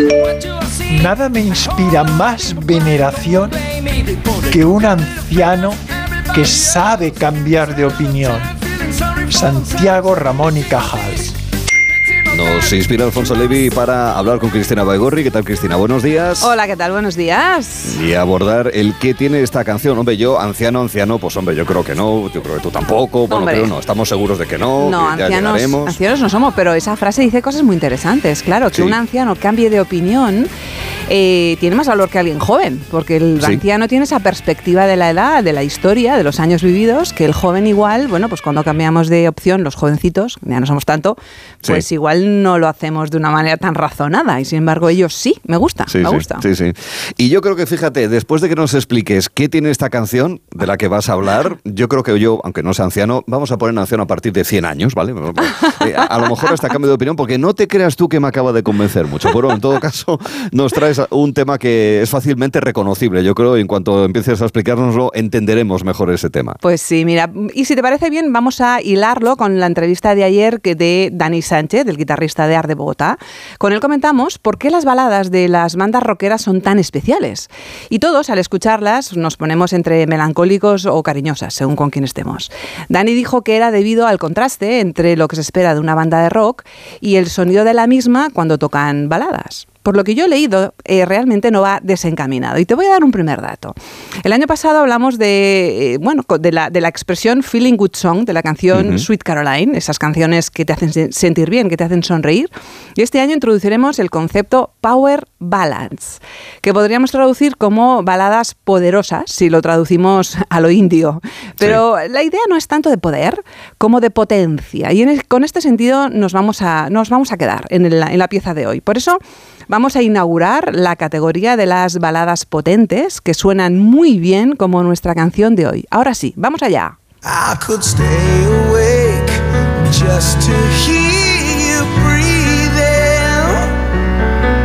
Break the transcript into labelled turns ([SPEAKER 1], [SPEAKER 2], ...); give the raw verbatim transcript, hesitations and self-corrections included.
[SPEAKER 1] Nada me inspira más veneración que un anciano que sabe cambiar de opinión. Santiago Ramón y Cajal.
[SPEAKER 2] Nos inspira Alfonso Levi para hablar con Cristina Baigorri. ¿Qué tal, Cristina? Buenos días.
[SPEAKER 3] Hola, ¿qué tal? Buenos días.
[SPEAKER 2] Y abordar el qué tiene esta canción. Hombre, yo, anciano, anciano, pues hombre, yo creo que no. Yo creo que tú tampoco. Bueno,
[SPEAKER 3] hombre.
[SPEAKER 2] pero no, estamos seguros de que no.
[SPEAKER 3] No,
[SPEAKER 2] que ya
[SPEAKER 3] ancianos,
[SPEAKER 2] llegaremos.
[SPEAKER 3] ancianos no somos, pero esa frase dice cosas muy interesantes. Claro, que
[SPEAKER 2] Sí.
[SPEAKER 3] un anciano cambie de opinión eh, tiene más valor que alguien joven, porque el
[SPEAKER 2] Sí.
[SPEAKER 3] anciano tiene esa perspectiva de la edad, de la historia, de los años vividos, que el joven igual, bueno, pues cuando cambiamos de opción, los jovencitos, ya no somos tanto, pues
[SPEAKER 2] Sí.
[SPEAKER 3] igual no lo hacemos de una manera tan razonada, y sin embargo ellos sí, me gusta,
[SPEAKER 2] Sí,
[SPEAKER 3] me
[SPEAKER 2] sí,
[SPEAKER 3] gusta.
[SPEAKER 2] Sí, sí. Y yo creo que, fíjate, después de que nos expliques qué tiene esta canción de la que vas a hablar, yo creo que yo, aunque no sea anciano, vamos a poner anciano a partir de cien años, ¿vale? Eh, a, a lo mejor hasta cambio de opinión, porque no te creas tú que me acaba de convencer mucho. Pero en todo caso, nos traes un tema que es fácilmente reconocible. Yo creo que en cuanto empieces a explicárnoslo, entenderemos mejor ese tema.
[SPEAKER 3] Pues sí, mira, y si te parece bien, vamos a hilarlo con la entrevista de ayer que de Dani Sánchez, del guitarrista de Art de Bogotá. Con él comentamos por qué las baladas de las bandas rockeras son tan especiales. Y todos, al escucharlas, nos ponemos entre melancólicos o cariñosas, según con quién estemos. Dani dijo que era debido al contraste entre lo que se espera de una banda de rock y el sonido de la misma cuando tocan baladas. Por lo que yo he leído, eh, realmente no va desencaminado. Y te voy a dar un primer dato. El año pasado hablamos de, eh, bueno, de la, de la expresión Feeling Good Song, de la canción uh-huh. Sweet Caroline, esas canciones que te hacen sentir bien, que te hacen sonreír. Y este año introduciremos el concepto Power Ballads, que podríamos traducir como baladas poderosas, si lo traducimos a lo indio. Pero sí. La idea no es tanto de poder como de potencia. Y en el, con este sentido nos vamos a, nos vamos a quedar en, el, en la pieza de hoy. Por eso vamos a inaugurar la categoría de las baladas potentes que suenan muy bien como nuestra canción de hoy. Ahora sí, vamos allá.
[SPEAKER 4] I could stay awake just to hear you breathe.